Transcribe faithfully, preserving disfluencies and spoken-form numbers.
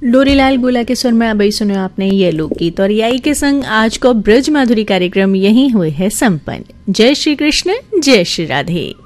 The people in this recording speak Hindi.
लोरीलाल बुला के सुर में अभी सुनो आपने ये लोकगीत और यही के संग आज को ब्रज माधुरी कार्यक्रम यही हुए है संपन्न। जय श्री कृष्ण, जय श्री राधे।